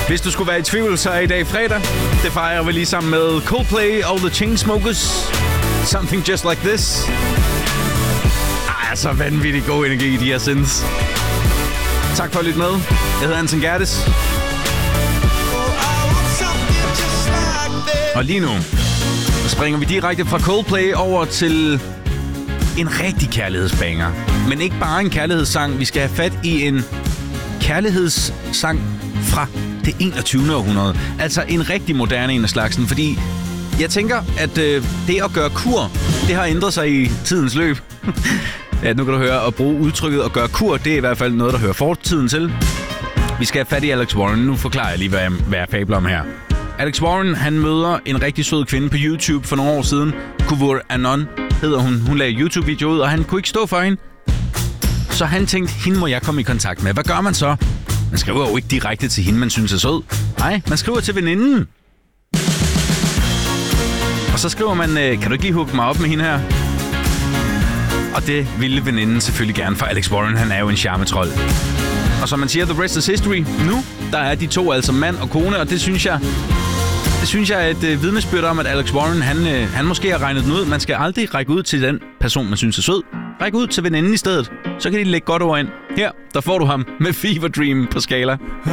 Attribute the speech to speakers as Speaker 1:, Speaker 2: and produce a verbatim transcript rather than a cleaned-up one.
Speaker 1: Hvis du skulle være i tvivl, så er i dag fredag. Det fejrer vi lige sammen med Coldplay og The Chainsmokers. Something Just Like This. Ej, så vanvittigt god energi i de her synths. Tak for at lytte med. Jeg hedder Anton Gerdes. Og lige nu springer vi direkte fra Coldplay over til en rigtig kærlighedsbanger. Men ikke bare en kærlighedssang. Vi skal have fat i en kærlighedssang fra det enogtyvende århundrede. Altså en rigtig moderne en af slagsen, fordi jeg tænker, at øh, det at gøre kur, det har ændret sig i tidens løb. Ja, nu kan du høre, at bruge udtrykket at gøre kur, det er i hvert fald noget, der hører fortiden til. Vi skal have fat i Alex Warren. Nu forklarer jeg lige, hvad jeg, hvad jeg fabler om her. Alex Warren, han møder en rigtig sød kvinde på YouTube for nogle år siden. Kuvur Anon hedder hun. Hun lagde YouTube-video ud, og han kunne ikke stå for hende. Så han tænkte, hende må jeg komme i kontakt med. Hvad gør man så? Man skriver jo ikke direkte til hende, man synes er sød. Nej, man skriver til veninden. Og så skriver man, kan du ikke lige hugge mig op med hende her? Og det ville veninden selvfølgelig gerne, for Alex Warren, han er jo en charmetrol. Og som man siger, the rest is history. Nu, der er de to altså mand og kone, og det synes jeg, det synes jeg er et øh, vidnesbyrd om, at Alex Warren, han, øh, han måske har regnet den ud. Man skal aldrig række ud til den person, man synes er sød. Ræk ud til veninden i stedet. Så kan de lægge godt over ind. Her, der får du ham med Fever Dream på skala.